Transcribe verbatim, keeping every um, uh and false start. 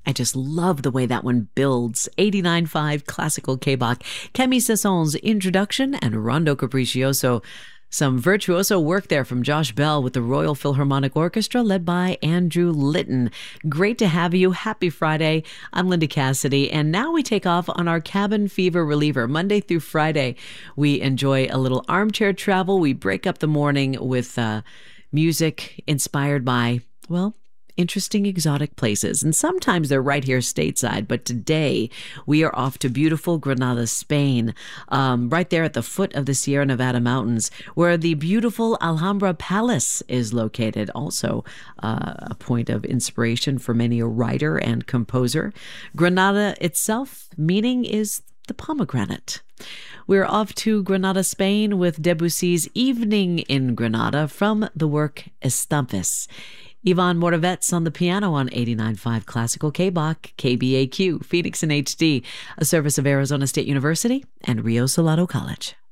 I just love the way that one builds. eighty-nine point five Classical K-Bach, Camille Saint-Saëns's introduction, and Rondo Capriccioso. Some virtuoso work there from Josh Bell with the Royal Philharmonic Orchestra led by Andrew Litton. Great to have you. Happy Friday. I'm Linda Cassidy, and now we take off on our cabin fever reliever. Monday through Friday, we enjoy a little armchair travel. We break up the morning with uh, music inspired by, well, interesting exotic places. And sometimes they're right here stateside. But today we are off to beautiful Granada, Spain, um, right there at the foot of the Sierra Nevada mountains, where the beautiful Alhambra Palace is located. Also uh, a point of inspiration for many a writer and composer. Granada itself, meaning is the pomegranate. We're off to Granada, Spain with Debussy's Evening in Granada from the work Estampes. Yvonne Moravets on the piano on eighty-nine point five Classical K-Bach, K B A Q, Phoenix in H D, a service of Arizona State University and Rio Salado College.